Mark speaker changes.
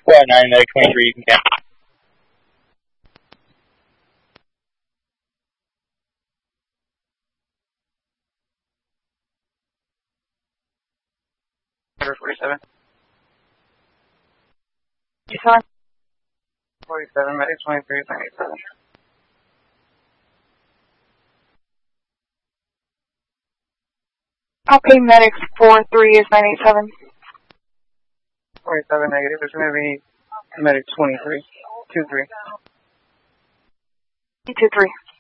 Speaker 1: Squad 9, medic 23, you can count.
Speaker 2: Number 47.
Speaker 3: 47, medic 23, 97.
Speaker 4: Okay, medics 4-3 is 987.
Speaker 3: 47 negative, it's going to be medic 23, 23.
Speaker 4: 23.